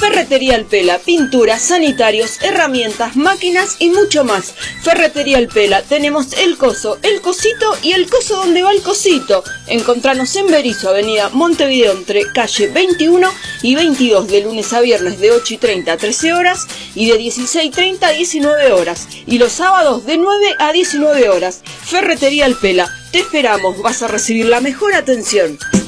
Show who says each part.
Speaker 1: Ferretería El Pela, pinturas, sanitarios, herramientas, máquinas y mucho más. Ferretería El Pela, tenemos el coso, el cosito y el coso donde va el cosito. Encontranos en Berisso, avenida Montevideo, entre calle 21 y 22, de lunes a viernes de 8:30 a 13 horas y de 16:30 a 19 horas. Y los sábados de 9 a 19 horas. Ferretería El Pela, te esperamos, vas a recibir la mejor atención.